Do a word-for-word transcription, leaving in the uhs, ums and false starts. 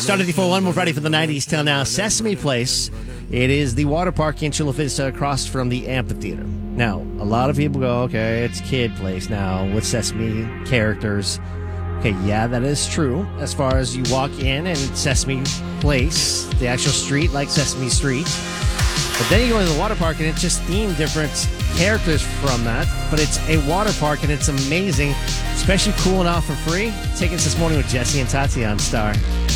Star ninety-four point one, we're ready for the nineties till now. Sesame Place. It is the water park in Chula Vista across from the amphitheater. Now, a lot of people go, okay, it's Kid Place now with Sesame characters. Okay, yeah, that is true. As far as you walk in and Sesame Place, the actual street like Sesame Street. But then you go to the water park and it's just themed different characters from that. But it's a water park and it's amazing. Especially cooling off for free. Tickets this morning with Jesse and Tati on Star.